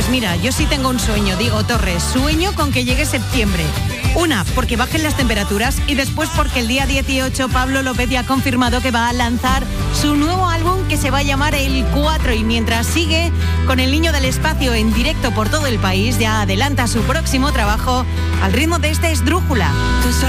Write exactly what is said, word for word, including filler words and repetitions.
Pues mira, yo sí tengo un sueño, digo Torres, sueño con que llegue septiembre. Una, porque bajen las temperaturas y después porque el día dieciocho Pablo López ya ha confirmado que va a lanzar su nuevo álbum que se va a llamar El cuatro y mientras sigue con El Niño del Espacio en directo por todo el país, ya adelanta su próximo trabajo al ritmo de esta esdrújula.